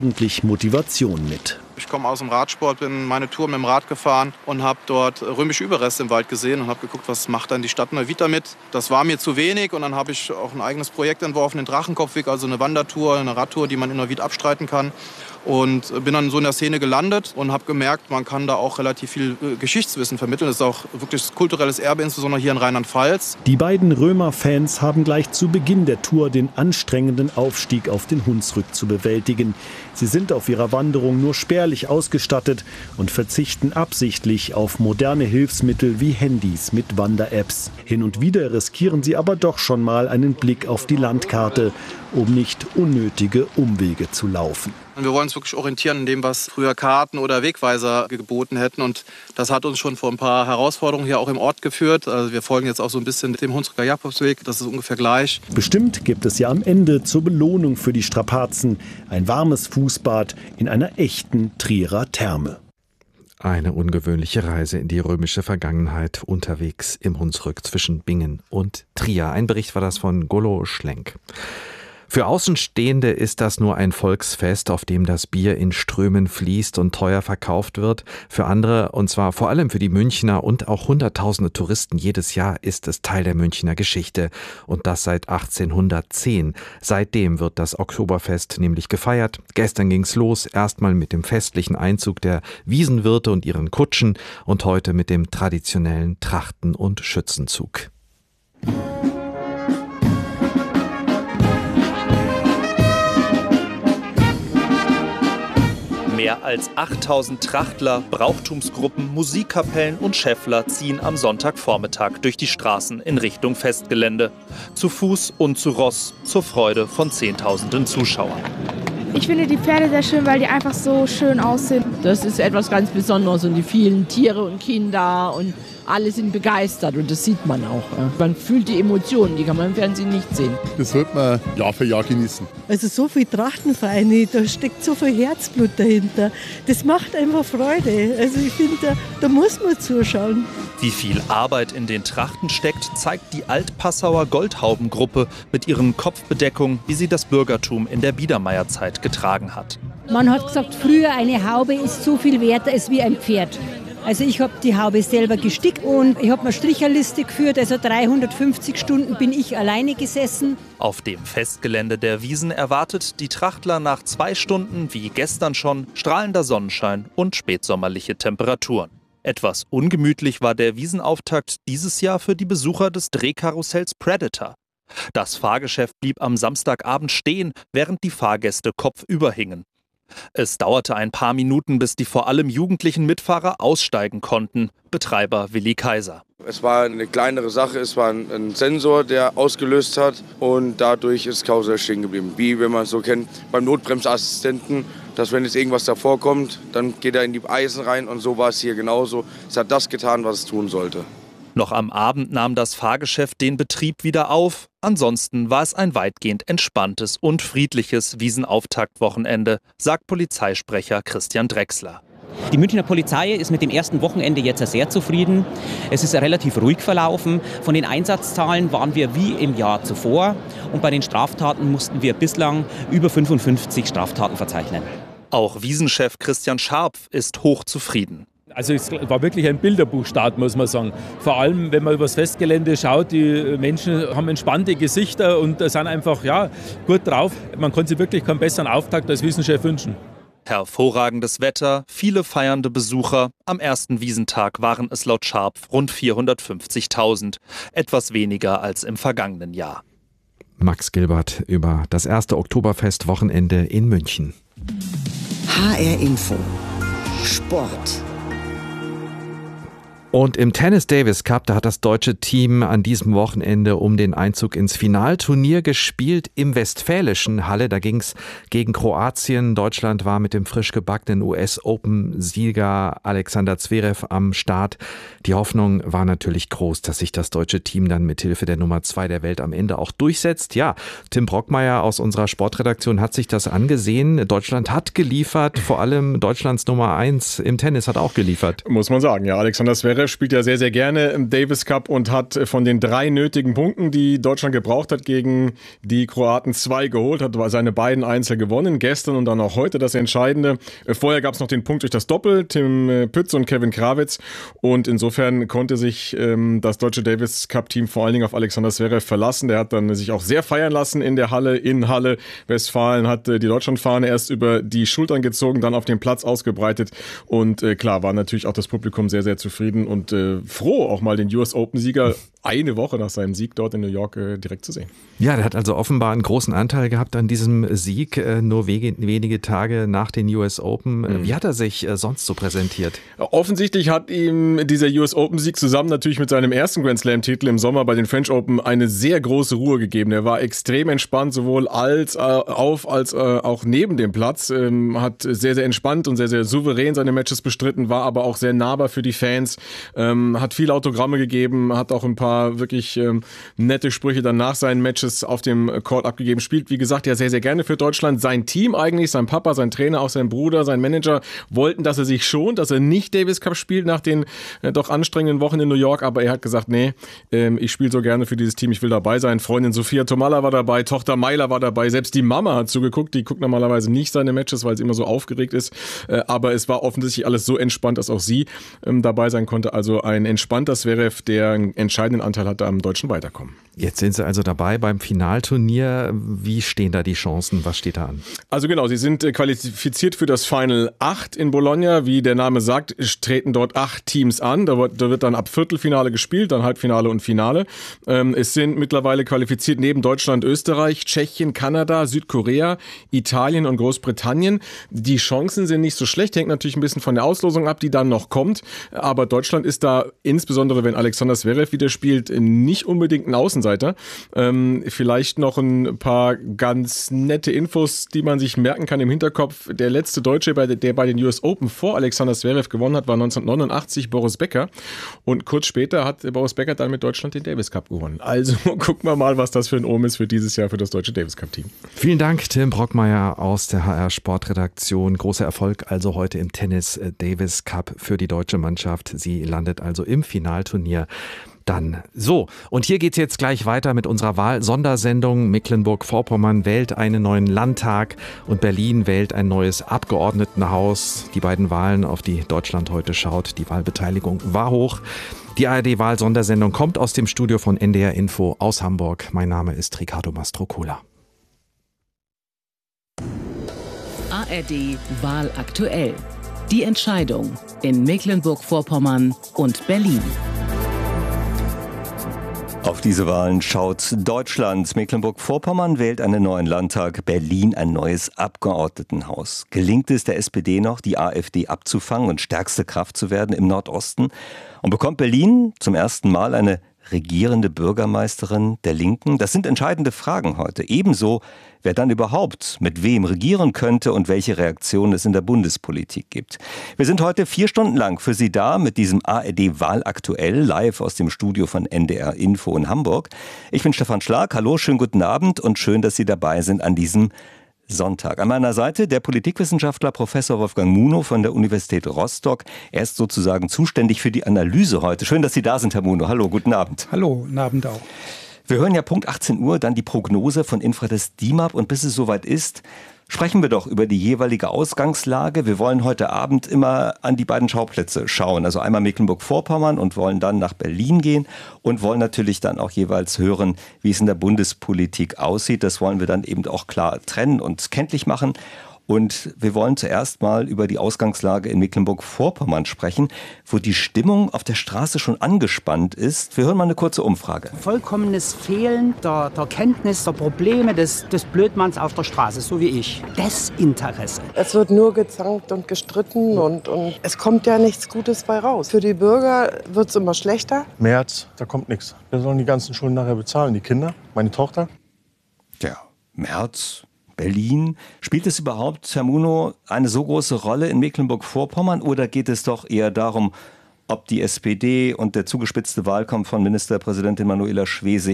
ordentlich Motivation mit. Ich komme aus dem Radsport, bin meine Tour mit dem Rad gefahren und habe dort römische Überreste im Wald gesehen und habe geguckt, was macht dann die Stadt Neuwied damit. Das war mir zu wenig und dann habe ich auch ein eigenes Projekt entworfen, den Drachenkopfweg, also eine Wandertour, eine Radtour, die man in Neuwied abstreiten kann. Und bin dann so in der Szene gelandet und habe gemerkt, man kann da auch relativ viel Geschichtswissen vermitteln. Das ist auch wirklich kulturelles Erbe, insbesondere hier in Rheinland-Pfalz. Die beiden Römer-Fans haben gleich zu Beginn der Tour den anstrengenden Aufstieg auf den Hunsrück zu bewältigen. Sie sind auf ihrer Wanderung nur spärlich ausgestattet und verzichten absichtlich auf moderne Hilfsmittel wie Handys mit Wander-Apps. Hin und wieder riskieren sie aber doch schon mal einen Blick auf die Landkarte, um nicht unnötige Umwege zu laufen. Wir wollen uns wirklich orientieren in dem, was früher Karten oder Wegweiser geboten hätten. Und das hat uns schon vor ein paar Herausforderungen hier auch im Ort geführt. Also wir folgen jetzt auch so ein bisschen dem Hunsrücker Jakobsweg. Das ist ungefähr gleich. Bestimmt gibt es ja am Ende zur Belohnung für die Strapazen ein warmes Fußbad in einer echten Trierer Therme. Eine ungewöhnliche Reise in die römische Vergangenheit unterwegs im Hunsrück zwischen Bingen und Trier. Ein Bericht war das von Golo Schlenk. Für Außenstehende ist das nur ein Volksfest, auf dem das Bier in Strömen fließt und teuer verkauft wird. Für andere, und zwar vor allem für die Münchner und auch hunderttausende Touristen jedes Jahr, ist es Teil der Münchner Geschichte. Und das seit 1810. Seitdem wird das Oktoberfest nämlich gefeiert. Gestern ging's los, erstmal mit dem festlichen Einzug der Wiesenwirte und ihren Kutschen und heute mit dem traditionellen Trachten- und Schützenzug. Mehr als 8000 Trachtler, Brauchtumsgruppen, Musikkapellen und Schäffler ziehen am Sonntagvormittag durch die Straßen in Richtung Festgelände. Zu Fuß und zu Ross, zur Freude von Zehntausenden Zuschauern. Ich finde die Pferde sehr schön, weil die einfach so schön aussehen. Das ist etwas ganz Besonderes und die vielen Tiere und Kinder und alle sind begeistert und das sieht man auch. Man fühlt die Emotionen, die kann man im Fernsehen nicht sehen. Das wird man Jahr für Jahr genießen. Also so viele Trachtenvereine, da steckt so viel Herzblut dahinter. Das macht einfach Freude. Also ich finde, da muss man zuschauen. Wie viel Arbeit in den Trachten steckt, zeigt die Altpassauer Goldhaubengruppe mit ihren Kopfbedeckungen, wie sie das Bürgertum in der Biedermeierzeit getragen hat. Man hat gesagt, früher eine Haube ist so viel wert als wie ein Pferd. Also ich habe die Haube selber gestickt und ich habe eine Stricherliste geführt, also 350 Stunden bin ich alleine gesessen. Auf dem Festgelände der Wiesn erwartet die Trachtler nach 2 Stunden, wie gestern schon, strahlender Sonnenschein und spätsommerliche Temperaturen. Etwas ungemütlich war der Wiesenauftakt dieses Jahr für die Besucher des Drehkarussells Predator. Das Fahrgeschäft blieb am Samstagabend stehen, während die Fahrgäste kopfüber hingen. Es dauerte ein paar Minuten, bis die vor allem jugendlichen Mitfahrer aussteigen konnten. Betreiber Willi Kaiser. Es war eine kleinere Sache, es war ein Sensor, der ausgelöst hat und dadurch ist Karussell stehen geblieben. Wie wenn man es so kennt beim Notbremsassistenten, dass wenn jetzt irgendwas davor kommt, dann geht er in die Eisen rein und so war es hier genauso. Es hat das getan, was es tun sollte. Noch am Abend nahm das Fahrgeschäft den Betrieb wieder auf. Ansonsten war es ein weitgehend entspanntes und friedliches Wiesenauftaktwochenende, sagt Polizeisprecher Christian Drechsler. Die Münchner Polizei ist mit dem ersten Wochenende jetzt sehr zufrieden. Es ist relativ ruhig verlaufen. Von den Einsatzzahlen waren wir wie im Jahr zuvor. Und bei den Straftaten mussten wir bislang über 55 Straftaten verzeichnen. Auch Wiesenchef Christian Scharpf ist hochzufrieden. Also es war wirklich ein Bilderbuchstart, muss man sagen. Vor allem, wenn man über das Festgelände schaut, die Menschen haben entspannte Gesichter und sind einfach gut drauf. Man konnte sich wirklich keinen besseren Auftakt als Wiesenchef wünschen. Hervorragendes Wetter, viele feiernde Besucher. Am ersten Wiesentag waren es laut Scharpf rund 450.000. Etwas weniger als im vergangenen Jahr. Max Gilbert über das erste Oktoberfest-Wochenende in München. HR Info. Sport. Und im Tennis Davis Cup, da hat das deutsche Team an diesem Wochenende um den Einzug ins Finalturnier gespielt im westfälischen Halle. Da ging es gegen Kroatien. Deutschland war mit dem frisch gebackenen US-Open-Sieger Alexander Zverev am Start. Die Hoffnung war natürlich groß, dass sich das deutsche Team dann mit Hilfe der Nummer 2 der Welt am Ende auch durchsetzt. Ja, Tim Brockmeier aus unserer Sportredaktion hat sich das angesehen. Deutschland hat geliefert, vor allem Deutschlands Nummer 1 im Tennis hat auch geliefert. Muss man sagen, ja. Alexander Zverev Zverev spielt ja sehr, sehr gerne im Davis Cup und hat von den 3 nötigen Punkten, die Deutschland gebraucht hat, gegen die Kroaten 2 geholt, hat seine beiden Einzel gewonnen, gestern und dann auch heute das Entscheidende. Vorher gab es noch den Punkt durch das Doppel, Tim Pütz und Kevin Krawitz, und insofern konnte sich das deutsche Davis Cup Team vor allen Dingen auf Alexander Zverev verlassen. Der hat dann sich auch sehr feiern lassen in der Halle, in Halle Westfalen, hat die Deutschlandfahne erst über die Schultern gezogen, dann auf dem Platz ausgebreitet, und klar war natürlich auch das Publikum sehr, sehr zufrieden und froh, auch mal den US Open-Sieger eine Woche nach seinem Sieg dort in New York direkt zu sehen. Ja, der hat also offenbar einen großen Anteil gehabt an diesem Sieg, nur wenige Tage nach den US Open. Wie hat er sich sonst so präsentiert? Offensichtlich hat ihm dieser US Open-Sieg zusammen natürlich mit seinem ersten Grand Slam-Titel im Sommer bei den French Open eine sehr große Ruhe gegeben. Er war extrem entspannt, sowohl als auch neben dem Platz, hat sehr, sehr entspannt und sehr, sehr souverän seine Matches bestritten, war aber auch sehr nahbar für die Fans, hat viele Autogramme gegeben, hat auch ein paar wirklich nette Sprüche dann nach seinen Matches auf dem Court abgegeben. Spielt, wie gesagt, ja sehr, sehr gerne für Deutschland. Sein Team eigentlich, sein Papa, sein Trainer, auch sein Bruder, sein Manager wollten, dass er sich schont, dass er nicht Davis Cup spielt nach den doch anstrengenden Wochen in New York. Aber er hat gesagt, nee, ich spiele so gerne für dieses Team, ich will dabei sein. Freundin Sophia Tomalla war dabei, Tochter Mayla war dabei, selbst die Mama hat zugeguckt. Die guckt normalerweise nicht seine Matches, weil sie immer so aufgeregt ist. Aber es war offensichtlich alles so entspannt, dass auch sie dabei sein konnte. Also ein entspannter Zverev, der einen entscheidenden Anteil hatte am deutschen Weiterkommen. Jetzt sind Sie also dabei beim Finalturnier. Wie stehen da die Chancen? Was steht da an? Also genau, Sie sind qualifiziert für das Final 8 in Bologna. Wie der Name sagt, treten dort 8 Teams an. Da wird dann ab Viertelfinale gespielt, dann Halbfinale und Finale. Es sind mittlerweile qualifiziert neben Deutschland, Österreich, Tschechien, Kanada, Südkorea, Italien und Großbritannien. Die Chancen sind nicht so schlecht, hängt natürlich ein bisschen von der Auslosung ab, die dann noch kommt. Aber Deutschland ist da, insbesondere wenn Alexander Zverev wieder spielt, nicht unbedingt ein Außenseiter. Vielleicht noch ein paar ganz nette Infos, die man sich merken kann im Hinterkopf. Der letzte Deutsche, der bei den US Open vor Alexander Zverev gewonnen hat, war 1989 Boris Becker. Und kurz später hat Boris Becker dann mit Deutschland den Davis Cup gewonnen. Also gucken wir mal, was das für ein Omen ist für dieses Jahr für das deutsche Davis Cup Team. Vielen Dank, Tim Brockmeier aus der HR Sportredaktion. Großer Erfolg also heute im Tennis Davis Cup für die deutsche Mannschaft. Sie landet also im Finalturnier. Dann so, und hier geht's jetzt gleich weiter mit unserer Wahl-Sondersendung. Mecklenburg-Vorpommern wählt einen neuen Landtag und Berlin wählt ein neues Abgeordnetenhaus. Die beiden Wahlen, auf die Deutschland heute schaut. Die Wahlbeteiligung war hoch. Die ARD-Wahl-Sondersendung kommt aus dem Studio von NDR Info aus Hamburg. Mein Name ist Ricardo Mastrocola. ARD Wahl aktuell. Die Entscheidung in Mecklenburg-Vorpommern und Berlin. Auf diese Wahlen schaut Deutschland. Mecklenburg-Vorpommern wählt einen neuen Landtag, Berlin ein neues Abgeordnetenhaus. Gelingt es der SPD noch, die AfD abzufangen und stärkste Kraft zu werden im Nordosten? Und bekommt Berlin zum ersten Mal eine regierende Bürgermeisterin der Linken? Das sind entscheidende Fragen heute. Ebenso, wer dann überhaupt mit wem regieren könnte und welche Reaktionen es in der Bundespolitik gibt. Wir sind heute 4 Stunden lang für Sie da mit diesem ARD Wahl aktuell live aus dem Studio von NDR Info in Hamburg. Ich bin Stefan Schlag. Hallo, schönen guten Abend und schön, dass Sie dabei sind an diesem Sonntag. An meiner Seite der Politikwissenschaftler Professor Wolfgang Munow von der Universität Rostock. Er ist sozusagen zuständig für die Analyse heute. Schön, dass Sie da sind, Herr Munow. Hallo, guten Abend. Hallo, guten Abend auch. Wir hören ja Punkt 18 Uhr dann die Prognose von Infradis DIMAP und bis es soweit ist, sprechen wir doch über die jeweilige Ausgangslage. Wir wollen heute Abend immer an die beiden Schauplätze schauen. Also einmal Mecklenburg-Vorpommern und wollen dann nach Berlin gehen und wollen natürlich dann auch jeweils hören, wie es in der Bundespolitik aussieht. Das wollen wir dann eben auch klar trennen und kenntlich machen. Und wir wollen zuerst mal über die Ausgangslage in Mecklenburg-Vorpommern sprechen, wo die Stimmung auf der Straße schon angespannt ist. Wir hören mal eine kurze Umfrage. Vollkommenes Fehlen der Kenntnis der Probleme des Blödmanns auf der Straße, so wie ich. Desinteresse. Es wird nur gezankt und gestritten und es kommt ja nichts Gutes bei raus. Für die Bürger wird es immer schlechter. März, da kommt nichts. Wir sollen die ganzen Schulden nachher bezahlen. Die Kinder, meine Tochter. Ja, März. Berlin. Spielt es überhaupt, Herr Munow, eine so große Rolle in Mecklenburg-Vorpommern oder geht es doch eher darum, ob die SPD und der zugespitzte Wahlkampf von Ministerpräsidentin Manuela Schwesig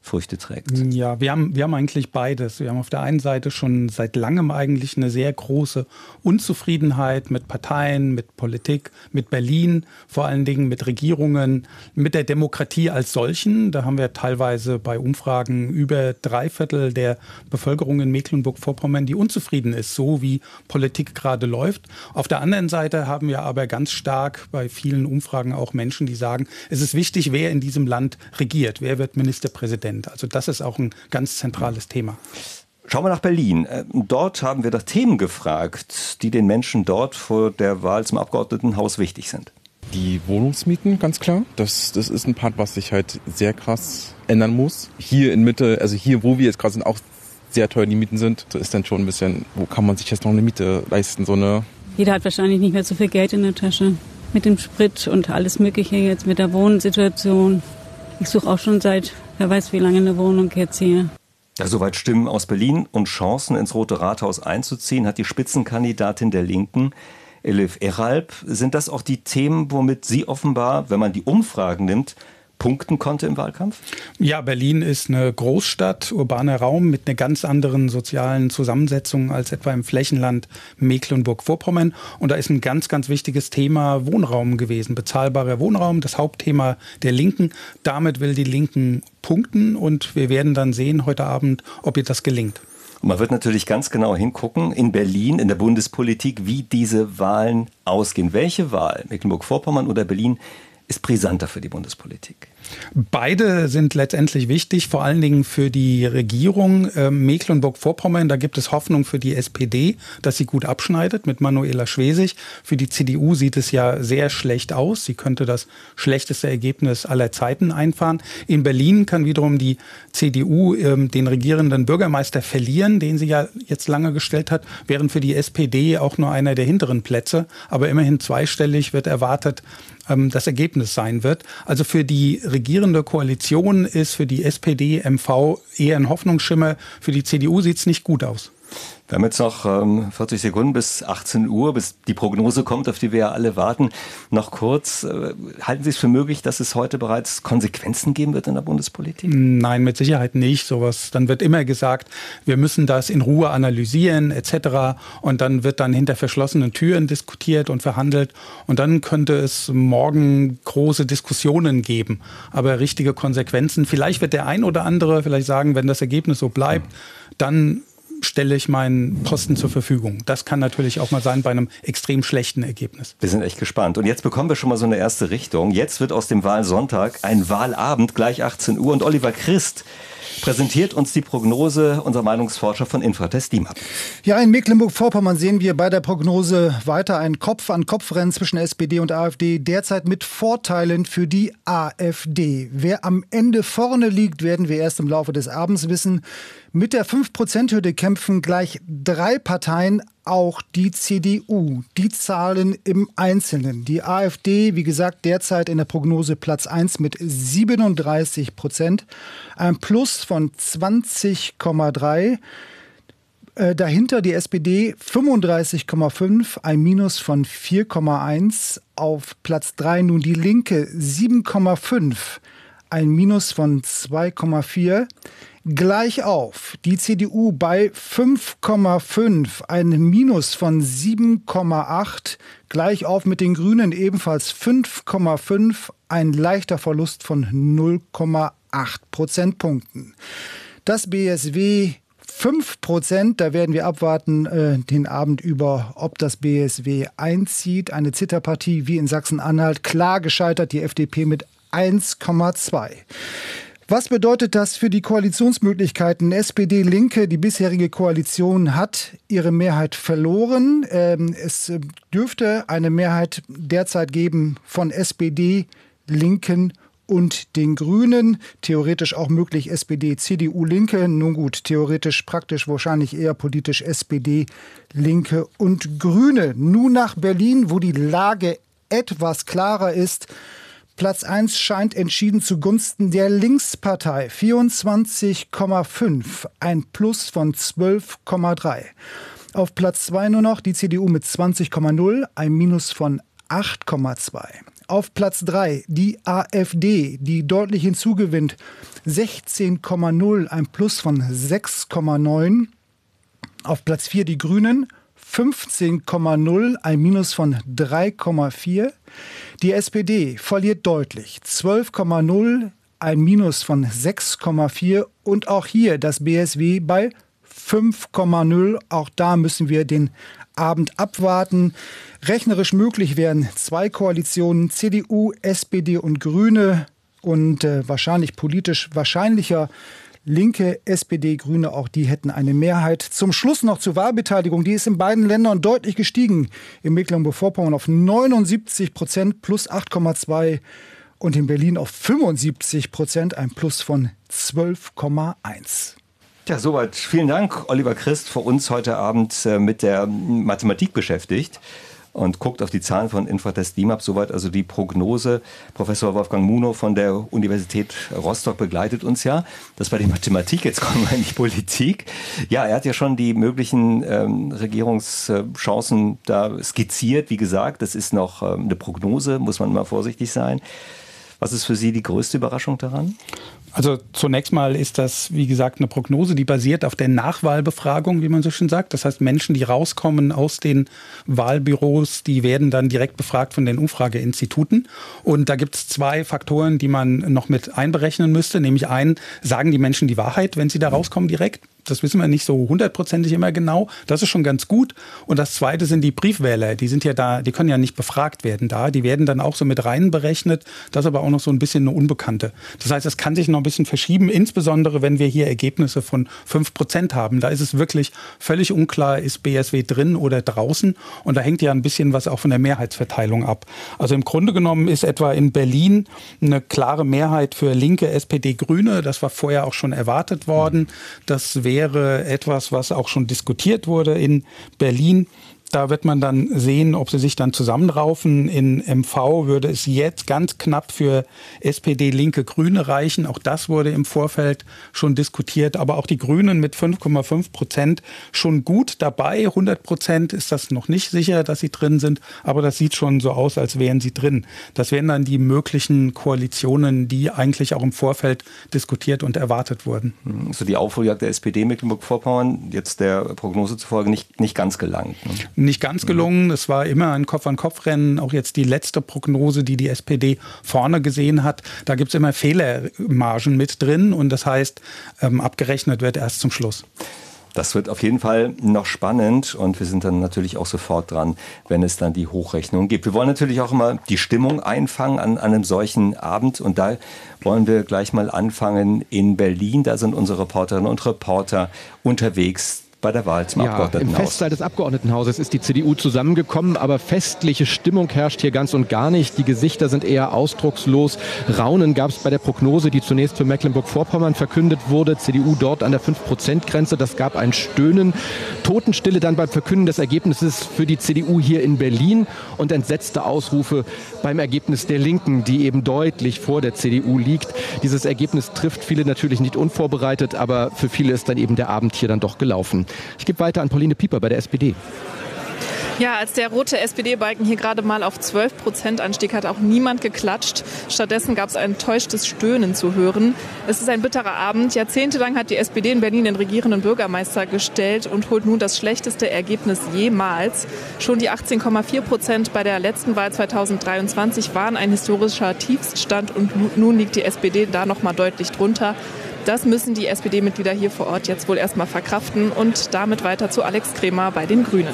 Früchte trägt? Ja, wir haben eigentlich beides. Wir haben auf der einen Seite schon seit langem eigentlich eine sehr große Unzufriedenheit mit Parteien, mit Politik, mit Berlin, vor allen Dingen mit Regierungen, mit der Demokratie als solchen. Da haben wir teilweise bei Umfragen über 3/4 der Bevölkerung in Mecklenburg-Vorpommern, die unzufrieden ist, so wie Politik gerade läuft. Auf der anderen Seite haben wir aber ganz stark bei vielen Umfragen auch Menschen, die sagen, es ist wichtig, wer in diesem Land regiert, wer wird Ministerpräsident. Also das ist auch ein ganz zentrales Thema. Schauen wir nach Berlin. Dort haben wir nach Themen gefragt, die den Menschen dort vor der Wahl zum Abgeordnetenhaus wichtig sind. Die Wohnungsmieten, ganz klar. Das ist ein Part, was sich halt sehr krass ändern muss. Hier in Mitte, also hier, wo wir jetzt gerade sind, auch sehr teuer die Mieten sind. Da ist dann schon ein bisschen, wo kann man sich jetzt noch eine Miete leisten? Jeder hat wahrscheinlich nicht mehr so viel Geld in der Tasche. Mit dem Sprit und alles Mögliche jetzt, mit der Wohnsituation. Ich suche auch schon seit, wer weiß wie lange, eine Wohnung jetzt hier. Ja, soweit Stimmen aus Berlin und Chancen ins Rote Rathaus einzuziehen, hat die Spitzenkandidatin der Linken, Elif Eralp. Sind das auch die Themen, womit sie offenbar, wenn man die Umfragen nimmt, punkten konnte im Wahlkampf? Ja, Berlin ist eine Großstadt, urbaner Raum mit einer ganz anderen sozialen Zusammensetzung als etwa im Flächenland Mecklenburg-Vorpommern. Und da ist ein ganz, ganz wichtiges Thema Wohnraum gewesen. Bezahlbarer Wohnraum, das Hauptthema der Linken. Damit will die Linken punkten und wir werden dann sehen heute Abend, ob ihr das gelingt. Man wird natürlich ganz genau hingucken in Berlin, in der Bundespolitik, wie diese Wahlen ausgehen. Welche Wahl, Mecklenburg-Vorpommern oder Berlin, ist brisanter für die Bundespolitik? Beide sind letztendlich wichtig, vor allen Dingen für die Regierung. Mecklenburg-Vorpommern, da gibt es Hoffnung für die SPD, dass sie gut abschneidet mit Manuela Schwesig. Für die CDU sieht es ja sehr schlecht aus. Sie könnte das schlechteste Ergebnis aller Zeiten einfahren. In Berlin kann wiederum die CDU den regierenden Bürgermeister verlieren, den sie ja jetzt lange gestellt hat, während für die SPD auch nur einer der hinteren Plätze, aber immerhin zweistellig wird erwartet, das Ergebnis sein wird. Also für die regierende Koalition ist für die SPD, MV eher ein Hoffnungsschimmer. Für die CDU sieht es nicht gut aus. Wir haben jetzt noch 40 Sekunden bis 18 Uhr, bis die Prognose kommt, auf die wir ja alle warten. Noch kurz, halten Sie es für möglich, dass es heute bereits Konsequenzen geben wird in der Bundespolitik? Nein, mit Sicherheit nicht. Dann wird immer gesagt, wir müssen das in Ruhe analysieren etc. Und dann wird dann hinter verschlossenen Türen diskutiert und verhandelt. Und dann könnte es morgen große Diskussionen geben. Aber richtige Konsequenzen, vielleicht wird der ein oder andere vielleicht sagen, wenn das Ergebnis so bleibt, dann stelle ich meinen Posten zur Verfügung. Das kann natürlich auch mal sein bei einem extrem schlechten Ergebnis. Wir sind echt gespannt. Und jetzt bekommen wir schon mal so eine erste Richtung. Jetzt wird aus dem Wahlsonntag ein Wahlabend, gleich 18 Uhr. Und Oliver Christ präsentiert uns die Prognose unserer Meinungsforscher von Infratest DIMAP. Ja, in Mecklenburg-Vorpommern sehen wir bei der Prognose weiter ein Kopf-an-Kopf-Rennen zwischen SPD und AfD, derzeit mit Vorteilen für die AfD. Wer am Ende vorne liegt, werden wir erst im Laufe des Abends wissen. Mit der 5%-Hürde kämpfen gleich 3 Parteien, auch die CDU. Die Zahlen im Einzelnen. Die AfD, wie gesagt, derzeit in der Prognose Platz 1 mit 37%. Ein Plus von 20,3%. Dahinter die SPD 35,5, ein Minus von 4,1. Auf Platz 3 nun die Linke 7,5, ein Minus von 2,4. Gleich auf die CDU bei 5,5, ein Minus von 7,8. Gleich auf mit den Grünen ebenfalls 5,5, ein leichter Verlust von 0,8 Prozentpunkten. Das BSW 5%, da werden wir abwarten den Abend über, ob das BSW einzieht. Eine Zitterpartie wie in Sachsen-Anhalt, klar gescheitert, die FDP mit 1,2. Was bedeutet das für die Koalitionsmöglichkeiten? SPD-Linke, die bisherige Koalition, hat ihre Mehrheit verloren. Es dürfte eine Mehrheit derzeit geben von SPD, Linken und den Grünen. Theoretisch auch möglich SPD, CDU, Linke. Nun gut, theoretisch, praktisch wahrscheinlich eher politisch SPD, Linke und Grüne. Nun nach Berlin, wo die Lage etwas klarer ist. Platz 1 scheint entschieden zugunsten der Linkspartei. 24,5, ein Plus von 12,3. Auf Platz 2 nur noch die CDU mit 20,0, ein Minus von 8,2. Auf Platz 3 die AfD, die deutlich hinzugewinnt. 16,0, ein Plus von 6,9. Auf Platz 4 die Grünen. 15,0, ein Minus von 3,4. Die SPD verliert deutlich. 12,0, ein Minus von 6,4. Und auch hier das BSW bei 5,0. Auch da müssen wir den Abend abwarten. Rechnerisch möglich wären 2 Koalitionen, CDU, SPD und Grüne. Und wahrscheinlich politisch wahrscheinlicher Linke, SPD, Grüne, auch die hätten eine Mehrheit. Zum Schluss noch zur Wahlbeteiligung. Die ist in beiden Ländern deutlich gestiegen. In Mecklenburg-Vorpommern auf 79%, plus 8,2. Und in Berlin auf 75%, ein Plus von 12,1. Ja, soweit. Vielen Dank, Oliver Christ, für uns heute Abend mit der Mathematik beschäftigt und guckt auf die Zahlen von Infratest DIMAP. Soweit also die Prognose. Professor Wolfgang Munow von der Universität Rostock begleitet uns ja. Das war die Mathematik, jetzt kommen wir in die Politik. Ja, er hat ja schon die möglichen Regierungschancen da skizziert. Wie gesagt, das ist noch eine Prognose, muss man mal vorsichtig sein. Was ist für Sie die größte Überraschung daran? Also zunächst mal ist das, wie gesagt, eine Prognose, die basiert auf der Nachwahlbefragung, wie man so schön sagt. Das heißt, Menschen, die rauskommen aus den Wahlbüros, die werden dann direkt befragt von den Umfrageinstituten. Und da gibt es 2 Faktoren, die man noch mit einberechnen müsste. Nämlich sagen die Menschen die Wahrheit, wenn sie da rauskommen direkt? Das wissen wir nicht so 100%ig immer genau. Das ist schon ganz gut. Und das Zweite sind die Briefwähler. Die sind ja da, die können ja nicht befragt werden da. Die werden dann auch so mit rein berechnet. Das ist aber auch noch so ein bisschen eine Unbekannte. Das heißt, es kann sich noch ein bisschen verschieben, insbesondere wenn wir hier Ergebnisse von 5% haben. Da ist es wirklich völlig unklar, ist BSW drin oder draußen. Und da hängt ja ein bisschen was auch von der Mehrheitsverteilung ab. Also im Grunde genommen ist etwa in Berlin eine klare Mehrheit für Linke, SPD, Grüne. Das war vorher auch schon erwartet worden. Das wäre etwas, was auch schon diskutiert wurde in Berlin. Da wird man dann sehen, ob sie sich dann zusammenraufen. In MV würde es jetzt ganz knapp für SPD, Linke, Grüne reichen. Auch das wurde im Vorfeld schon diskutiert. Aber auch die Grünen mit 5,5% schon gut dabei. 100% ist das noch nicht sicher, dass sie drin sind. Aber das sieht schon so aus, als wären sie drin. Das wären dann die möglichen Koalitionen, die eigentlich auch im Vorfeld diskutiert und erwartet wurden. Also die Aufholjagd der SPD Mecklenburg-Vorpommern, jetzt der Prognose zufolge nicht ganz gelangt. Ne? Nicht ganz gelungen. Es war immer ein Kopf-an-Kopf-Rennen. Auch jetzt die letzte Prognose, die SPD vorne gesehen hat. Da gibt es immer Fehlermargen mit drin. Und das heißt, abgerechnet wird erst zum Schluss. Das wird auf jeden Fall noch spannend und wir sind dann natürlich auch sofort dran, wenn es dann die Hochrechnung gibt. Wir wollen natürlich auch immer die Stimmung einfangen an einem solchen Abend und da wollen wir gleich mal anfangen in Berlin. Da sind unsere Reporterinnen und Reporter unterwegs bei der Wahl zum Abgeordnetenhaus. Im Festsaal des Abgeordnetenhauses ist die CDU zusammengekommen, aber festliche Stimmung herrscht hier ganz und gar nicht. Die Gesichter sind eher ausdruckslos. Raunen gab es bei der Prognose, die zunächst für Mecklenburg-Vorpommern verkündet wurde. CDU dort an der 5%-Grenze. Das gab ein Stöhnen. Totenstille dann beim Verkünden des Ergebnisses für die CDU hier in Berlin und entsetzte Ausrufe beim Ergebnis der Linken, die eben deutlich vor der CDU liegt. Dieses Ergebnis trifft viele natürlich nicht unvorbereitet, aber für viele ist dann eben der Abend hier dann doch gelaufen. Ich gebe weiter an Pauline Pieper bei der SPD. Ja, als der rote SPD-Balken hier gerade mal auf 12% anstieg, hat auch niemand geklatscht. Stattdessen gab es ein enttäuschtes Stöhnen zu hören. Es ist ein bitterer Abend. Jahrzehntelang hat die SPD in Berlin den regierenden Bürgermeister gestellt und holt nun das schlechteste Ergebnis jemals. Schon die 18,4% bei der letzten Wahl 2023 waren ein historischer Tiefststand und nun liegt die SPD da noch mal deutlich drunter. Das müssen die SPD-Mitglieder hier vor Ort jetzt wohl erstmal verkraften und damit weiter zu Alex Kremer bei den Grünen.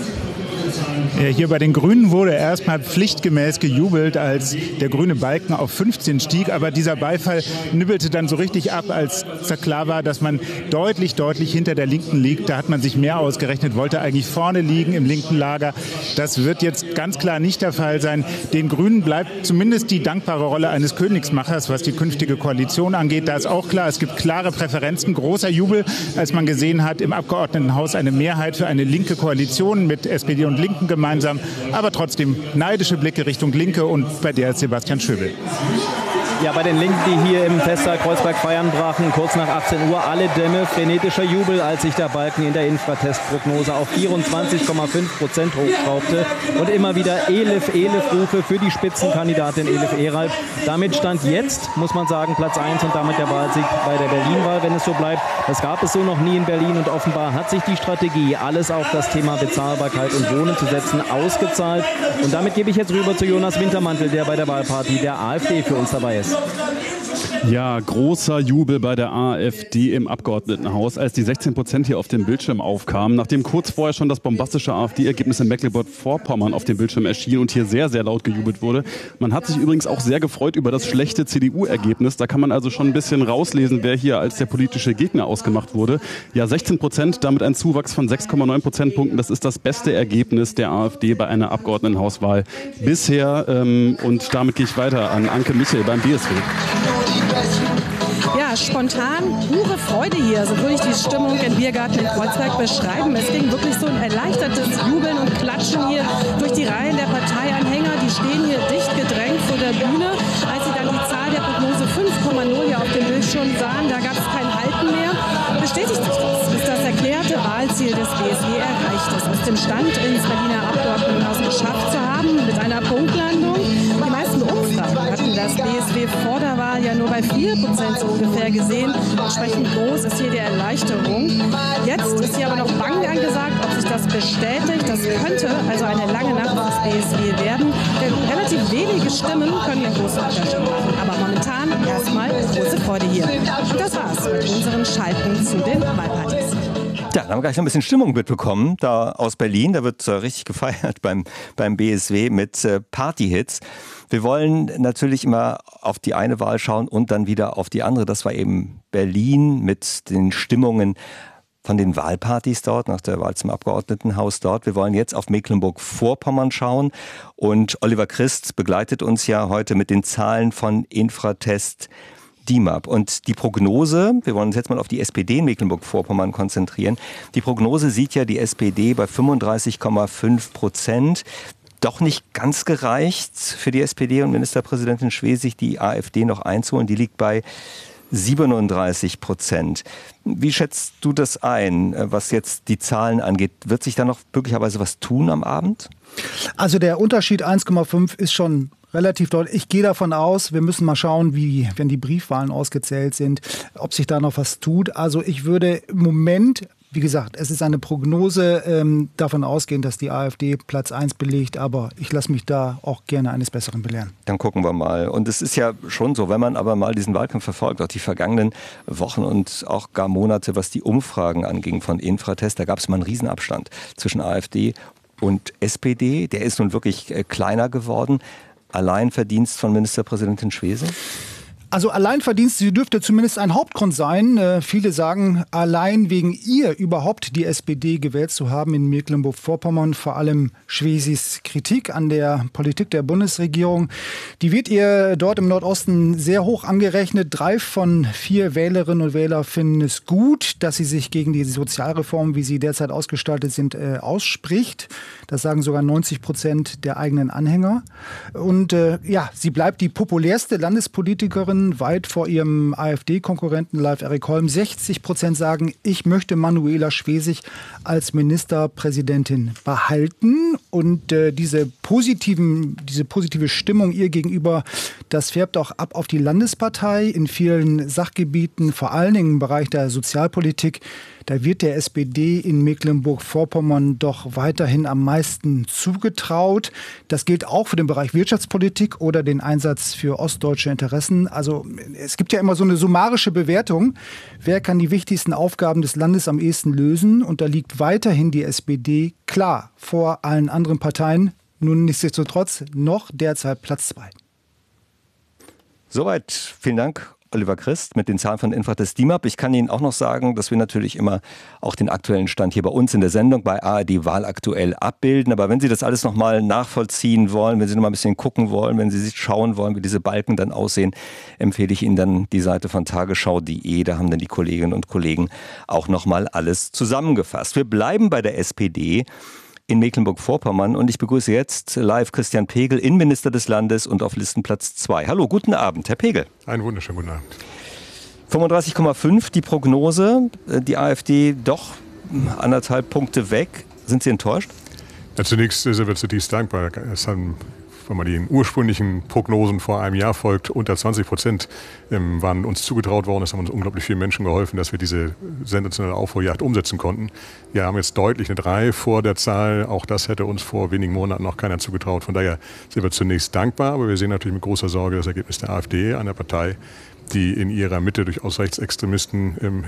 Hier bei den Grünen wurde erstmal pflichtgemäß gejubelt, als der grüne Balken auf 15 stieg. Aber dieser Beifall nibbelte dann so richtig ab, als klar war, dass man deutlich hinter der Linken liegt. Da hat man sich mehr ausgerechnet, wollte eigentlich vorne liegen im linken Lager. Das wird jetzt ganz klar nicht der Fall sein. Den Grünen bleibt zumindest die dankbare Rolle eines Königsmachers, was die künftige Koalition angeht. Da ist auch klar, es gibt klare Präferenzen. Großer Jubel, als man gesehen hat, im Abgeordnetenhaus eine Mehrheit für eine linke Koalition mit SPD und Linken gemeinsam, aber trotzdem neidische Blicke Richtung Linke und bei der ist Sebastian Schöbel. Ja, bei den Linken, die hier im Festsaal Kreuzberg feiern brachen, kurz nach 18 Uhr alle Dämme, frenetischer Jubel, als sich der Balken in der Infratest-Prognose auf 24,5% hochschraubte und immer wieder Elif-Elif-Rufe für die Spitzenkandidatin Elif Eralp. Damit stand jetzt, muss man sagen, Platz 1 und damit der Wahlsieg bei der Berlin-Wahl, wenn es so bleibt. Das gab es so noch nie in Berlin und offenbar hat sich die Strategie, alles auf das Thema Bezahlbarkeit und Wohnen zu setzen, ausgezahlt. Und damit gebe ich jetzt rüber zu Jonas Wintermantel, der bei der Wahlparty der AfD für uns dabei ist. Ja, großer Jubel bei der AfD im Abgeordnetenhaus, als die 16% hier auf dem Bildschirm aufkamen, nachdem kurz vorher schon das bombastische AfD-Ergebnis in Mecklenburg-Vorpommern auf dem Bildschirm erschien und hier sehr, sehr laut gejubelt wurde. Man hat sich übrigens auch sehr gefreut über das schlechte CDU-Ergebnis. Da kann man also schon ein bisschen rauslesen, wer hier als der politische Gegner ausgemacht wurde. Ja, 16%, damit ein Zuwachs von 6,9 Prozentpunkten. Das ist das beste Ergebnis der AfD bei einer Abgeordnetenhauswahl bisher. Und damit gehe ich weiter an Anke Michel beim BSW. Ja, spontan pure Freude hier, so würde ich die Stimmung im Biergarten in Kreuzberg beschreiben. Es ging wirklich so ein erleichtertes Jubeln und Klatschen hier durch die Reihen der Parteianhänger. Die stehen hier dicht gedrängt vor der Bühne. Als sie dann die Zahl der Prognose 5,0 hier auf dem Bildschirm sahen, da gab es kein Halten mehr. Bestätigt sich das, ist das erklärte Wahlziel des BSW erreicht ist, aus dem Stand ins Berliner Abgeordnetenhaus geschafft zu haben mit einer Punktlandung. Die meisten Umfragen hatten das BSW vor der Wahl ja nur bei 4% so ungefähr gesehen. Entsprechend groß ist hier die Erleichterung. Jetzt ist hier aber noch Bangen angesagt, ob sich das bestätigt. Das könnte also eine lange Nacht für das BSW werden. Denn relativ wenige Stimmen können den großen Unterschied machen. Aber momentan erstmal große Freude hier. Und das war's mit unseren Schalten zu den Wahlpartys. Ja, dann haben wir gleich noch ein bisschen Stimmung mitbekommen, da aus Berlin. Da wird richtig gefeiert beim BSW mit Partyhits. Wir wollen natürlich immer auf die eine Wahl schauen und dann wieder auf die andere. Das war eben Berlin mit den Stimmungen von den Wahlpartys dort, nach der Wahl zum Abgeordnetenhaus dort. Wir wollen jetzt auf Mecklenburg-Vorpommern schauen. Und Oliver Christ begleitet uns ja heute mit den Zahlen von Infratest DIMAP. Und die Prognose, wir wollen uns jetzt mal auf die SPD in Mecklenburg-Vorpommern konzentrieren. Die Prognose sieht ja die SPD bei 35,5%. Doch nicht ganz gereicht für die SPD und Ministerpräsidentin Schwesig, die AfD noch einzuholen. Die liegt bei 37%. Wie schätzt du das ein, was jetzt die Zahlen angeht? Wird sich da noch möglicherweise was tun am Abend? Also der Unterschied 1,5 ist schon relativ deutlich. Ich gehe davon aus, wir müssen mal schauen, wenn die Briefwahlen ausgezählt sind, ob sich da noch was tut. Also ich würde im Moment, wie gesagt, es ist eine Prognose, davon ausgehen, dass die AfD Platz 1 belegt, aber ich lasse mich da auch gerne eines Besseren belehren. Dann gucken wir mal. Und es ist ja schon so, wenn man aber mal diesen Wahlkampf verfolgt, auch die vergangenen Wochen und auch gar Monate, was die Umfragen anging von Infratest, da gab es mal einen Riesenabstand zwischen AfD und SPD. Der ist nun wirklich kleiner geworden. Alleinverdienst von Ministerpräsidentin Schwesig? Also Alleinverdienst, sie dürfte zumindest ein Hauptgrund sein. Viele sagen, allein wegen ihr überhaupt die SPD gewählt zu haben in Mecklenburg-Vorpommern. Vor allem Schwesigs Kritik an der Politik der Bundesregierung. Die wird ihr dort im Nordosten sehr hoch angerechnet. 3 von 4 Wählerinnen und Wähler finden es gut, dass sie sich gegen die Sozialreformen, wie sie derzeit ausgestaltet sind, ausspricht. Das sagen sogar 90% der eigenen Anhänger. Und sie bleibt die populärste Landespolitikerin, weit vor ihrem AfD-Konkurrenten Leif Erik Holm. 60% sagen, ich möchte Manuela Schwesig als Ministerpräsidentin behalten. Und diese positive Stimmung ihr gegenüber, das färbt auch ab auf die Landespartei in vielen Sachgebieten, vor allen Dingen im Bereich der Sozialpolitik. Da wird der SPD in Mecklenburg-Vorpommern doch weiterhin am meisten zugetraut. Das gilt auch für den Bereich Wirtschaftspolitik oder den Einsatz für ostdeutsche Interessen. Also es gibt ja immer so eine summarische Bewertung. Wer kann die wichtigsten Aufgaben des Landes am ehesten lösen? Und da liegt weiterhin die SPD klar vor allen anderen Parteien. Nun nichtsdestotrotz noch derzeit Platz 2. Soweit. Vielen Dank. Oliver Christ mit den Zahlen von Infratest DIMAP. Ich kann Ihnen auch noch sagen, dass wir natürlich immer auch den aktuellen Stand hier bei uns in der Sendung bei ARD Wahlaktuell abbilden. Aber wenn Sie das alles nochmal nachvollziehen wollen, wenn Sie nochmal ein bisschen gucken wollen, wenn Sie sich schauen wollen, wie diese Balken dann aussehen, empfehle ich Ihnen dann die Seite von tagesschau.de. Da haben dann die Kolleginnen und Kollegen auch nochmal alles zusammengefasst. Wir bleiben bei der SPD. in Mecklenburg-Vorpommern. Und ich begrüße jetzt live Christian Pegel, Innenminister des Landes und auf Listenplatz 2. Hallo, guten Abend, Herr Pegel. Einen wunderschönen guten Abend. 35,5 die Prognose, die AfD doch 1,5 Punkte weg. Sind Sie enttäuscht? Ja, zunächst sind wir zutiefst dankbar. Es haben, wenn man den ursprünglichen Prognosen vor einem Jahr folgt, unter 20% waren uns zugetraut worden. Es haben uns unglaublich viele Menschen geholfen, dass wir diese sensationelle Aufholjagd umsetzen konnten. Wir haben jetzt deutlich eine 3 vor der Zahl. Auch das hätte uns vor wenigen Monaten noch keiner zugetraut. Von daher sind wir zunächst dankbar, aber wir sehen natürlich mit großer Sorge das Ergebnis der AfD, einer Partei, die in ihrer Mitte durchaus Rechtsextremisten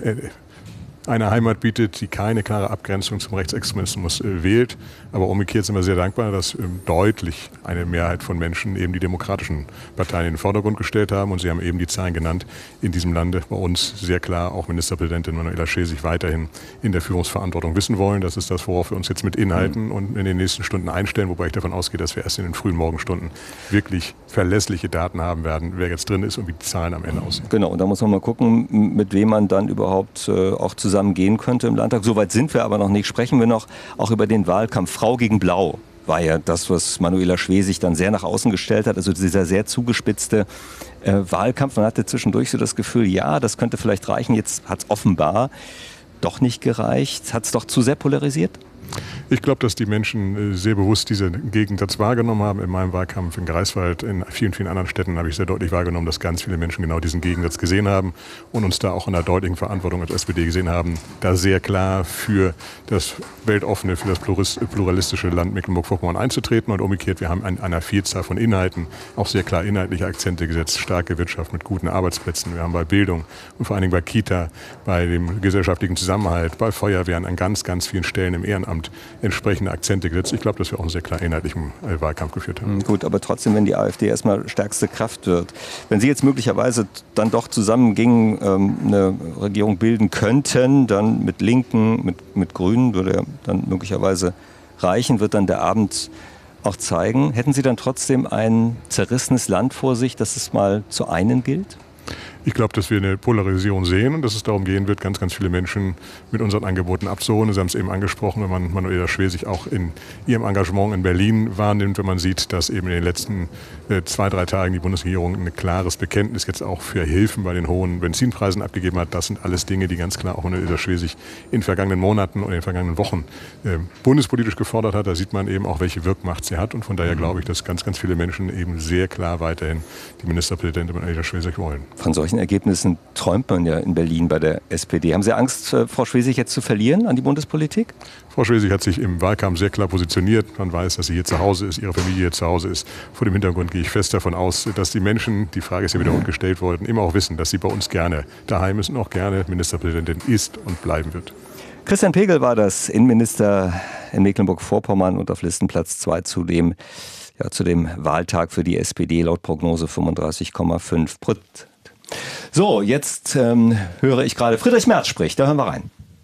eine Heimat bietet, die keine klare Abgrenzung zum Rechtsextremismus wählt. Aber umgekehrt sind wir sehr dankbar, dass deutlich eine Mehrheit von Menschen eben die demokratischen Parteien in den Vordergrund gestellt haben. Und Sie haben eben die Zahlen genannt, in diesem Lande bei uns sehr klar auch Ministerpräsidentin Manuela Schwesig weiterhin in der Führungsverantwortung wissen wollen. Das ist das, worauf wir uns jetzt mit Inhalten und in den nächsten Stunden einstellen, wobei ich davon ausgehe, dass wir erst in den frühen Morgenstunden wirklich verlässliche Daten haben werden, wer jetzt drin ist und wie die Zahlen am Ende aussehen. Genau, und da muss man mal gucken, mit wem man dann überhaupt auch zusammen gehen könnte im Landtag. Soweit sind wir aber noch nicht. Sprechen wir noch auch über den Wahlkampf. Frau gegen Blau war ja das, was Manuela Schwesig dann sehr nach außen gestellt hat. Also dieser sehr zugespitzte Wahlkampf. Man hatte zwischendurch so das Gefühl, ja, das könnte vielleicht reichen. Jetzt hat es offenbar doch nicht gereicht. Hat es doch zu sehr polarisiert? Ich glaube, dass die Menschen sehr bewusst diese Gegensatz wahrgenommen haben. In meinem Wahlkampf in Greifswald, in vielen, vielen anderen Städten habe ich sehr deutlich wahrgenommen, dass ganz viele Menschen genau diesen Gegensatz gesehen haben und uns da auch in einer deutlichen Verantwortung als SPD gesehen haben, da sehr klar für das weltoffene, für das pluralistische Land Mecklenburg-Vorpommern einzutreten. Und umgekehrt, wir haben an einer Vielzahl von Inhalten auch sehr klar inhaltliche Akzente gesetzt. Starke Wirtschaft mit guten Arbeitsplätzen. Wir haben bei Bildung und vor allen Dingen bei Kita, bei dem gesellschaftlichen Zusammenhalt, bei Feuerwehren an ganz, ganz vielen Stellen im Ehrenamt entsprechende Akzente gesetzt. Ich glaube, dass wir auch einen sehr klar inhaltlichen Wahlkampf geführt haben. Gut, aber trotzdem, wenn die AfD erstmal stärkste Kraft wird, wenn Sie jetzt möglicherweise dann doch zusammen gegen eine Regierung bilden könnten, dann mit Linken, mit Grünen, würde ja dann möglicherweise reichen, wird dann der Abend auch zeigen. Hätten Sie dann trotzdem ein zerrissenes Land vor sich, das es mal zu einen gilt? Ich glaube, dass wir eine Polarisierung sehen und dass es darum gehen wird, ganz, ganz viele Menschen mit unseren Angeboten abzuholen. Sie haben es eben angesprochen, wenn man Manuela Schwesig auch in ihrem Engagement in Berlin wahrnimmt, wenn man sieht, dass eben in den letzten 2-3 Tagen die Bundesregierung ein klares Bekenntnis jetzt auch für Hilfen bei den hohen Benzinpreisen abgegeben hat. Das sind alles Dinge, die ganz klar auch Manuela Schwesig in vergangenen Monaten und in den vergangenen Wochen bundespolitisch gefordert hat. Da sieht man eben auch, welche Wirkmacht sie hat. Und von daher glaube ich, dass ganz, ganz viele Menschen eben sehr klar weiterhin die Ministerpräsidentin Manuela Schwesig wollen. Von solchen Ergebnissen träumt man ja in Berlin bei der SPD. Haben Sie Angst, Frau Schwesig jetzt zu verlieren an die Bundespolitik? Frau Schwesig hat sich im Wahlkampf sehr klar positioniert. Man weiß, dass sie hier zu Hause ist, ihre Familie hier zu Hause ist. Vor dem Hintergrund gehe ich fest davon aus, dass die Menschen, die Frage ist ja wiederholt gestellt worden, immer auch wissen, dass sie bei uns gerne daheim ist und auch gerne Ministerpräsidentin ist und bleiben wird. Christian Pegel war das, Innenminister in Mecklenburg-Vorpommern und auf Listenplatz 2 zu dem Wahltag für die SPD laut Prognose 35,5%. So, jetzt höre ich gerade Friedrich Merz spricht. Da hören wir rein.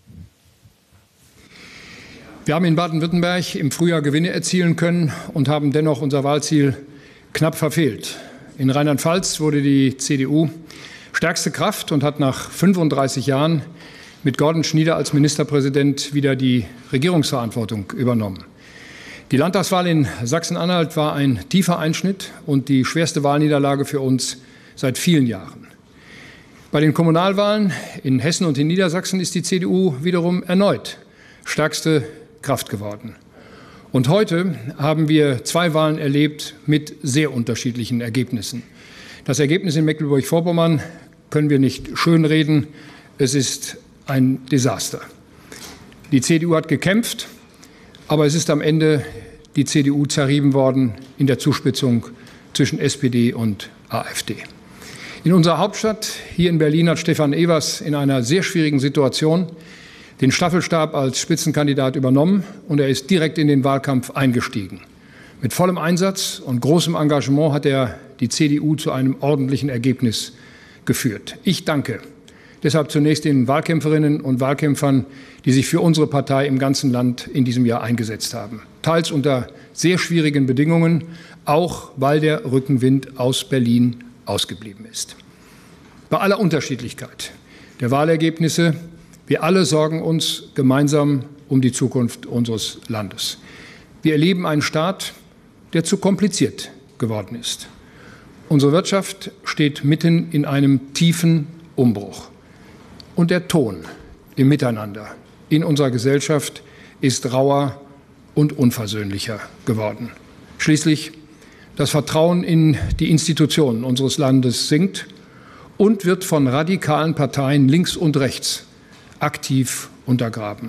Wir haben in Baden-Württemberg im Frühjahr Gewinne erzielen können und haben dennoch unser Wahlziel knapp verfehlt. In Rheinland-Pfalz wurde die CDU stärkste Kraft und hat nach 35 Jahren mit Gordon Schnieder als Ministerpräsident wieder die Regierungsverantwortung übernommen. Die Landtagswahl in Sachsen-Anhalt war ein tiefer Einschnitt und die schwerste Wahlniederlage für uns seit vielen Jahren. Bei den Kommunalwahlen in Hessen und in Niedersachsen ist die CDU wiederum erneut stärkste Kraft geworden. Und heute haben wir 2 Wahlen erlebt mit sehr unterschiedlichen Ergebnissen. Das Ergebnis in Mecklenburg-Vorpommern können wir nicht schönreden. Es ist ein Desaster. Die CDU hat gekämpft, aber es ist am Ende die CDU zerrieben worden in der Zuspitzung zwischen SPD und AfD. In unserer Hauptstadt, hier in Berlin, hat Stefan Evers in einer sehr schwierigen Situation den Staffelstab als Spitzenkandidat übernommen und er ist direkt in den Wahlkampf eingestiegen. Mit vollem Einsatz und großem Engagement hat er die CDU zu einem ordentlichen Ergebnis geführt. Ich danke deshalb zunächst den Wahlkämpferinnen und Wahlkämpfern, die sich für unsere Partei im ganzen Land in diesem Jahr eingesetzt haben. Teils unter sehr schwierigen Bedingungen, auch weil der Rückenwind aus Berlin ausgeblieben ist. Bei aller Unterschiedlichkeit der Wahlergebnisse, wir alle sorgen uns gemeinsam um die Zukunft unseres Landes. Wir erleben einen Staat, der zu kompliziert geworden ist. Unsere Wirtschaft steht mitten in einem tiefen Umbruch. Und der Ton im Miteinander in unserer Gesellschaft ist rauer und unversöhnlicher geworden. Schließlich das Vertrauen in die Institutionen unseres Landes sinkt und wird von radikalen Parteien links und rechts aktiv untergraben.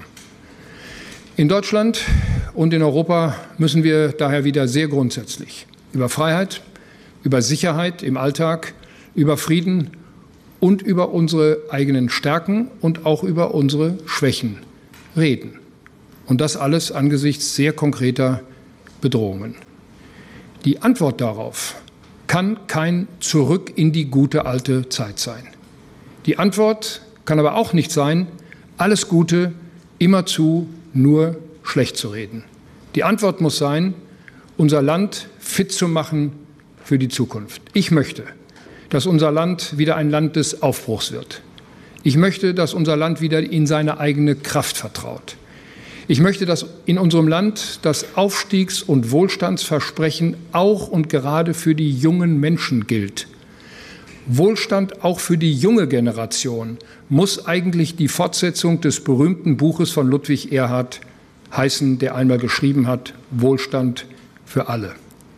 In Deutschland und in Europa müssen wir daher wieder sehr grundsätzlich über Freiheit, über Sicherheit im Alltag, über Frieden und über unsere eigenen Stärken und auch über unsere Schwächen reden. Und das alles angesichts sehr konkreter Bedrohungen. Die Antwort darauf kann kein Zurück in die gute alte Zeit sein. Die Antwort kann aber auch nicht sein, alles Gute immerzu nur schlecht zu reden. Die Antwort muss sein, unser Land fit zu machen für die Zukunft. Ich möchte, dass unser Land wieder ein Land des Aufbruchs wird. Ich möchte, dass unser Land wieder in seine eigene Kraft vertraut. Ich möchte, dass in unserem Land das Aufstiegs- und Wohlstandsversprechen auch und gerade für die jungen Menschen gilt. Wohlstand auch für die junge Generation muss eigentlich die Fortsetzung des berühmten Buches von Ludwig Erhard heißen, der einmal geschrieben hat, Wohlstand für alle.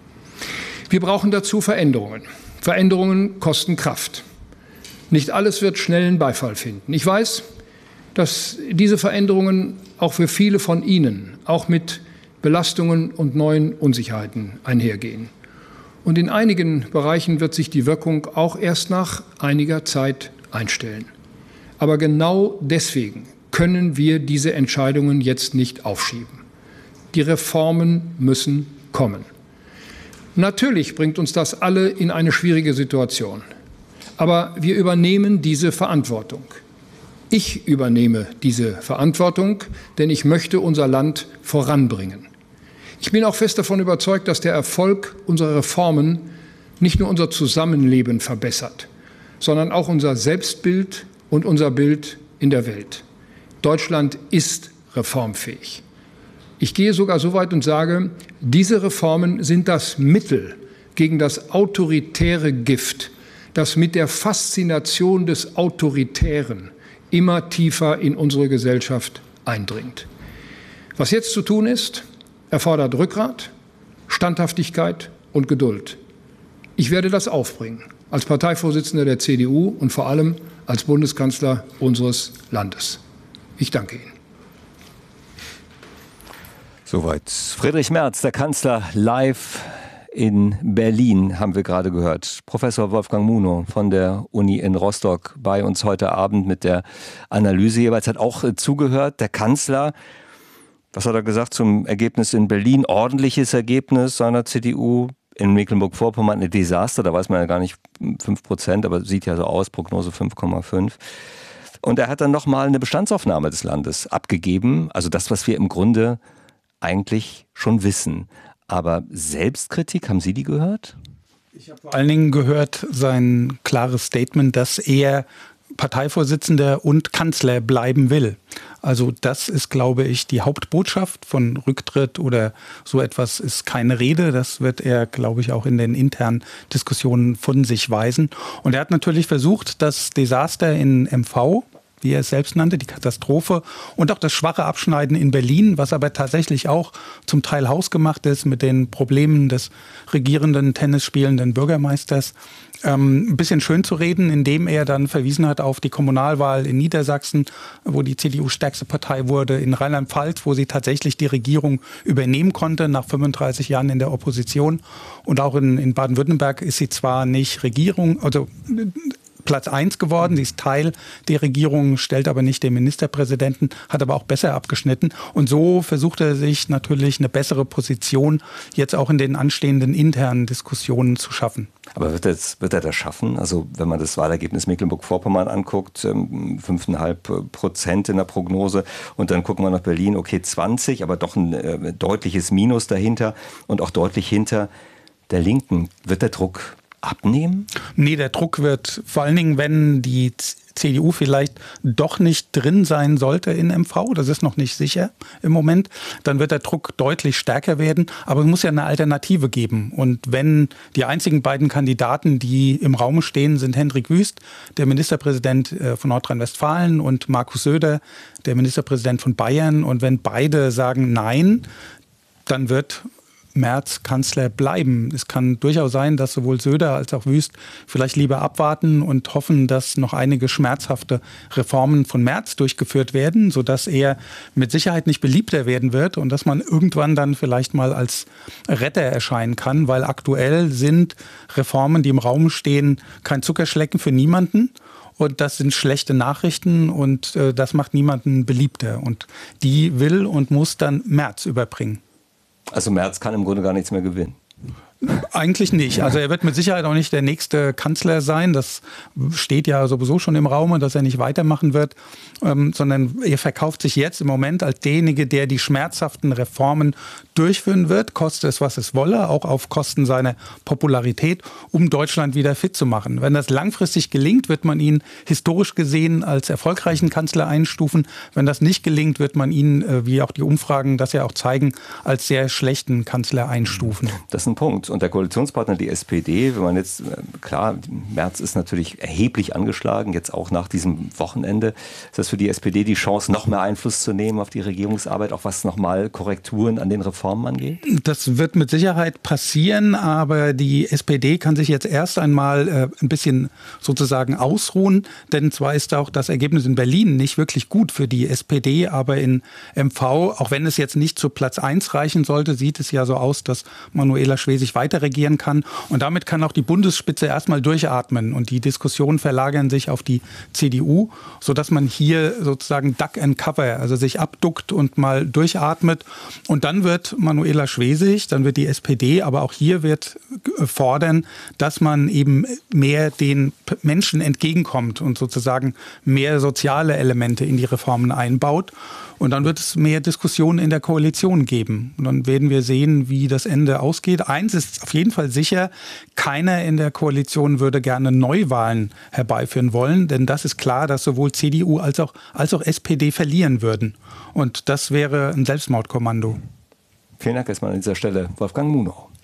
Wir brauchen dazu Veränderungen. Veränderungen kosten Kraft. Nicht alles wird schnellen Beifall finden. Ich weiß, dass diese Veränderungen auch für viele von Ihnen auch mit Belastungen und neuen Unsicherheiten einhergehen. Und in einigen Bereichen wird sich die Wirkung auch erst nach einiger Zeit einstellen. Aber genau deswegen können wir diese Entscheidungen jetzt nicht aufschieben. Die Reformen müssen kommen. Natürlich bringt uns das alle in eine schwierige Situation. Aber wir übernehmen diese Verantwortung. Ich übernehme diese Verantwortung, denn ich möchte unser Land voranbringen. Ich bin auch fest davon überzeugt, dass der Erfolg unserer Reformen nicht nur unser Zusammenleben verbessert, sondern auch unser Selbstbild und unser Bild in der Welt. Deutschland ist reformfähig. Ich gehe sogar so weit und sage, diese Reformen sind das Mittel gegen das autoritäre Gift, das mit der Faszination des Autoritären immer tiefer in unsere Gesellschaft eindringt. Was jetzt zu tun ist, erfordert Rückgrat, Standhaftigkeit und Geduld. Ich werde das aufbringen, als Parteivorsitzender der CDU und vor allem als Bundeskanzler unseres Landes. Ich danke Ihnen. Soweit Friedrich Merz, der Kanzler, live in Berlin, haben wir gerade gehört. Professor Wolfgang Munow von der Uni in Rostock bei uns heute Abend mit der Analyse. Jeweils hat auch zugehört. Der Kanzler, was hat er gesagt zum Ergebnis in Berlin? Ordentliches Ergebnis seiner CDU. In Mecklenburg-Vorpommern ein Desaster, da weiß man ja gar nicht 5%, aber sieht ja so aus, Prognose 5,5%. Und er hat dann nochmal eine Bestandsaufnahme des Landes abgegeben. Also das, was wir im Grunde eigentlich schon wissen. Aber Selbstkritik, haben Sie die gehört? Ich habe vor allen Dingen gehört sein klares Statement, dass er Parteivorsitzender und Kanzler bleiben will. Also das ist, glaube ich, die Hauptbotschaft. Von Rücktritt oder so etwas ist keine Rede. Das wird er, glaube ich, auch in den internen Diskussionen von sich weisen. Und er hat natürlich versucht, das Desaster in MV, wie er es selbst nannte, die Katastrophe und auch das schwache Abschneiden in Berlin, was aber tatsächlich auch zum Teil hausgemacht ist mit den Problemen des regierenden, tennisspielenden Bürgermeisters, ein bisschen schön zu reden, indem er dann verwiesen hat auf die Kommunalwahl in Niedersachsen, wo die CDU stärkste Partei wurde, in Rheinland-Pfalz, wo sie tatsächlich die Regierung übernehmen konnte nach 35 Jahren in der Opposition. Und auch in Baden-Württemberg ist sie zwar nicht Regierung, also Platz 1 geworden. Sie ist Teil der Regierung, stellt aber nicht den Ministerpräsidenten, hat aber auch besser abgeschnitten. Und so versucht er sich natürlich eine bessere Position jetzt auch in den anstehenden internen Diskussionen zu schaffen. Aber wird er das schaffen? Also wenn man das Wahlergebnis Mecklenburg-Vorpommern anguckt, 5,5% in der Prognose und dann gucken wir nach Berlin, okay 20, aber doch ein deutliches Minus dahinter und auch deutlich hinter der Linken. Wird der Druck abnehmen? Nee, der Druck wird vor allen Dingen, wenn die CDU vielleicht doch nicht drin sein sollte in MV, das ist noch nicht sicher im Moment, dann wird der Druck deutlich stärker werden. Aber es muss ja eine Alternative geben. Und wenn die einzigen beiden Kandidaten, die im Raum stehen, sind Hendrik Wüst, der Ministerpräsident von Nordrhein-Westfalen, und Markus Söder, der Ministerpräsident von Bayern. Und wenn beide sagen Nein, dann wird Merz Kanzler bleiben. Es kann durchaus sein, dass sowohl Söder als auch Wüst vielleicht lieber abwarten und hoffen, dass noch einige schmerzhafte Reformen von Merz durchgeführt werden, sodass er mit Sicherheit nicht beliebter werden wird und dass man irgendwann dann vielleicht mal als Retter erscheinen kann, weil aktuell sind Reformen, die im Raum stehen, kein Zuckerschlecken für niemanden. Und das sind schlechte Nachrichten und das macht niemanden beliebter. Und die will und muss dann Merz überbringen. Also Merz kann im Grunde gar nichts mehr gewinnen. Eigentlich nicht. Also er wird mit Sicherheit auch nicht der nächste Kanzler sein. Das steht ja sowieso schon im Raum, dass er nicht weitermachen wird, sondern er verkauft sich jetzt im Moment als derjenige, der die schmerzhaften Reformen durchführen wird, koste es, was es wolle, auch auf Kosten seiner Popularität, um Deutschland wieder fit zu machen. Wenn das langfristig gelingt, wird man ihn historisch gesehen als erfolgreichen Kanzler einstufen. Wenn das nicht gelingt, wird man ihn, wie auch die Umfragen das ja auch zeigen, als sehr schlechten Kanzler einstufen. Das ist ein Punkt. Und der Koalitionspartner, die SPD, wenn man jetzt, klar, Merz ist natürlich erheblich angeschlagen, jetzt auch nach diesem Wochenende. Ist das für die SPD die Chance, noch mehr Einfluss zu nehmen auf die Regierungsarbeit, auch was nochmal Korrekturen an den Reformen angeht? Das wird mit Sicherheit passieren, aber die SPD kann sich jetzt erst einmal ein bisschen sozusagen ausruhen, denn zwar ist auch das Ergebnis in Berlin nicht wirklich gut für die SPD, aber in MV, auch wenn es jetzt nicht zu Platz 1 reichen sollte, sieht es ja so aus, dass Manuela Schwesig weiter regieren kann. Und damit kann auch die Bundesspitze erstmal durchatmen. Und die Diskussionen verlagern sich auf die CDU, sodass man hier sozusagen Duck and Cover, also sich abduckt und mal durchatmet. Und dann wird Manuela Schwesig, dann wird die SPD, aber auch hier wird fordern, dass man eben mehr den Menschen entgegenkommt und sozusagen mehr soziale Elemente in die Reformen einbaut. Und dann wird es mehr Diskussionen in der Koalition geben. Und dann werden wir sehen, wie das Ende ausgeht. Eins ist auf jeden Fall sicher, keiner in der Koalition würde gerne Neuwahlen herbeiführen wollen. Denn das ist klar, dass sowohl CDU als auch SPD verlieren würden. Und das wäre ein Selbstmordkommando. Vielen Dank erstmal an dieser Stelle, Wolfgang Munow.